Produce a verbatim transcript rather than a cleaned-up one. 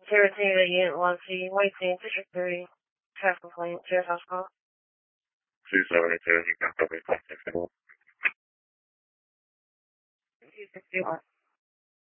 zero Zeta Unit one C, White Sands, District three. Have complaint, Sheriff's House call. two seven eight two, you can copy contact. two sixty-one.